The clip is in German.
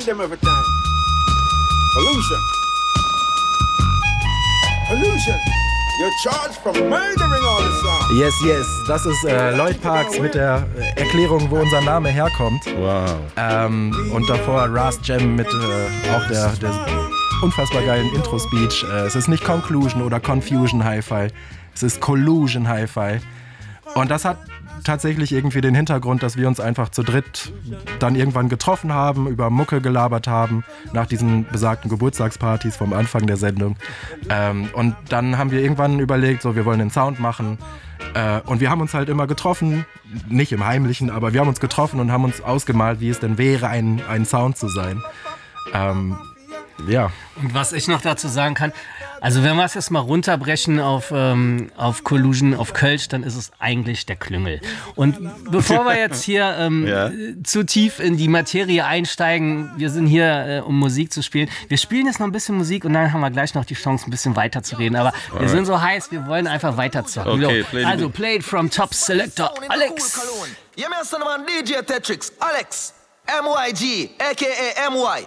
remind them every time. Pollution. Pollution. You're charged for murdering all the songs. Yes, yes. Das ist Lloyd Parks mit der Erklärung, wo unser Name herkommt. Wow. Und davor Ras Jam mit auch der unfassbar geilen Intro-Speech. Es ist nicht Conclusion oder Confusion Hi-Fi. Es ist Collusion Hi-Fi. Und das hat tatsächlich irgendwie den Hintergrund, dass wir uns einfach zu dritt dann irgendwann getroffen haben, über Mucke gelabert haben, nach diesen besagten Geburtstagspartys vom Anfang der Sendung. Und dann haben wir irgendwann überlegt, so, wir wollen den Sound machen. Und wir haben uns halt immer getroffen, nicht im Heimlichen, aber wir haben uns getroffen und haben uns ausgemalt, wie es denn wäre, ein Sound zu sein. Ja. Und was ich noch dazu sagen kann, also wenn wir es jetzt mal runterbrechen auf Collusion, auf Kölsch, dann ist es eigentlich der Klüngel. Und bevor wir jetzt hier zu tief in die Materie einsteigen, wir sind hier, um Musik zu spielen. Wir spielen jetzt noch ein bisschen Musik und dann haben wir gleich noch die Chance, ein bisschen weiter zu reden. Aber wir sind so heiß, wir wollen einfach weiter zocken. Okay, also played from Top Selector, Alex. Yeah, man, son of a DJ Tetrix, Alex, MYG, aka MY.